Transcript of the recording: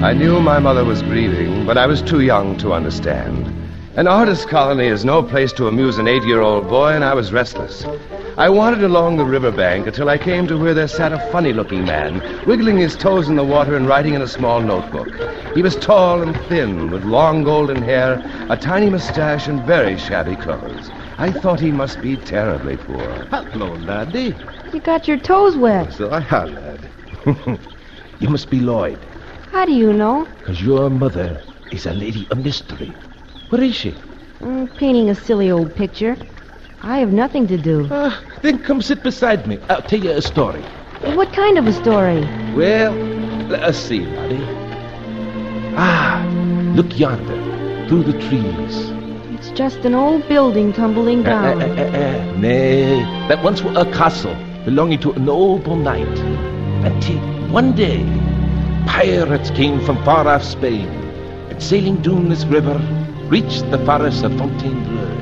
I knew my mother was grieving, but I was too young to understand. An artist colony is no place to amuse an 8-year-old boy, and I was restless. I wandered along the riverbank until I came to where there sat a funny-looking man, wiggling his toes in the water and writing in a small notebook. He was tall and thin, with long golden hair, a tiny mustache, and very shabby clothes. I thought he must be terribly poor. Hello, laddie. You got your toes wet. So I have, lad. You must be Lloyd, How do you know? because your mother is a lady of mystery. Where is she? Painting a silly old picture. I have nothing to do. Then come sit beside me. I'll tell you a story. What kind of a story? Well, let us see, laddie. Look yonder, through the trees. It's just an old building tumbling down. Nay, that once was a castle belonging to a noble knight. Until one day, pirates came from far off Spain, and sailing down this river, reached the forest of Fontainebleau.